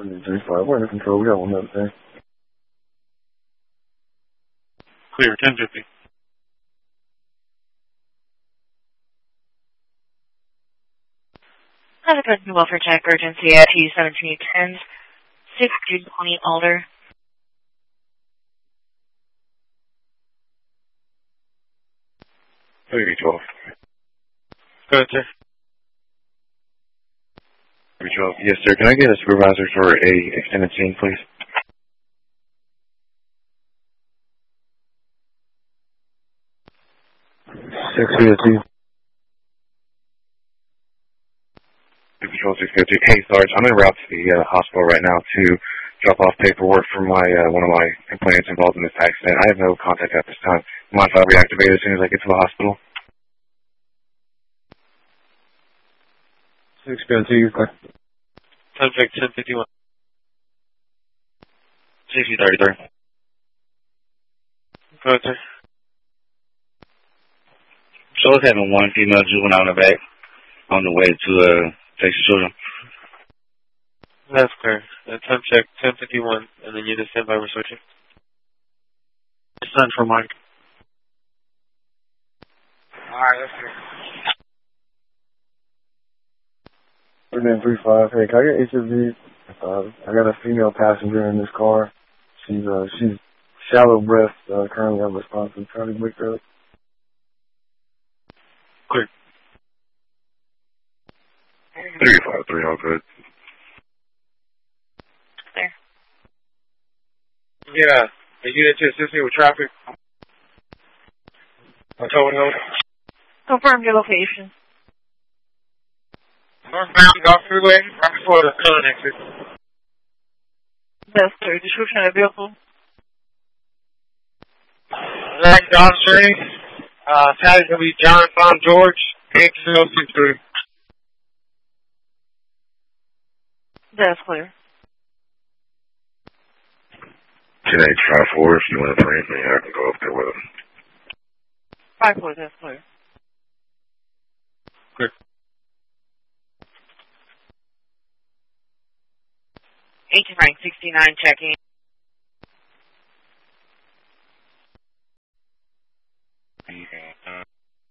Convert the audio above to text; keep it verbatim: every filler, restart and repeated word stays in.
three five, we're under control. We got one minute there. Clear, ten fifty. Have a good welfare check urgency at T seventeen ten, six twenty Alder. thirty twelve. Go ahead, sir. thirty twelve. Yes, sir. Can I get a supervisor for a extended scene, please? six fifty. Control six fifty. Hey, Sarge, I'm en route to the uh, hospital right now to drop off paperwork for my uh, one of my complainants involved in this accident. I have no contact at this time. Mind if I reactivate as soon as I get to the hospital? six fifty. ten fifty, ten fifty-one. sixty thirty-three. Go ahead, sir. So I was having one female juvenile in the back on the way to uh, Texas Children. That's clear. Uh, ten check, ten fifty-one, and then you just stand by for switching. Send for Mike. Alright, that's good. We're in three five. Hey, can I get H of V? Uh, I got a female passenger in this car. She's uh, she's shallow breath, uh, currently unresponsive. Trying to wake her up. Clear. three five three, all good. There. Yeah, the unit to assist me with traffic. I told him. Confirm your location. Northbound Golf Freeway, right before the Cullen exit. That's the description of the vehicle. Right, John Street. Uh, Tally will be John Von George, eight zero six three. That's clear. ten eight five four, if you want to bring me, I can go up there with him. five four, that's clear. Clear. Agent rank sixty-nine checking.